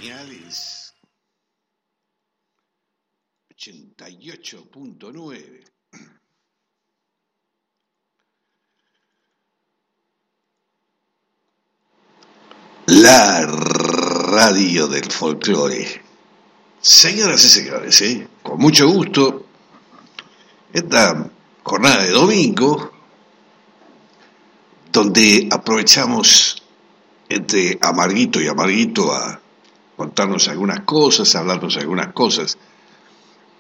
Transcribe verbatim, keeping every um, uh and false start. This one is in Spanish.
Señales ochenta y ocho punto nueve. La radio del folclore. Señoras y señores, ¿eh? Con mucho gusto, esta jornada de domingo, donde aprovechamos entre amarguito y amarguito a contarnos algunas cosas, hablarnos algunas cosas